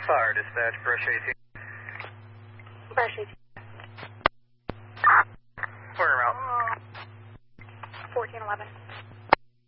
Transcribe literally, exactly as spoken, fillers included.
Fire dispatch, brush eighteen. Brush eighteen. Corner route. fourteen eleven.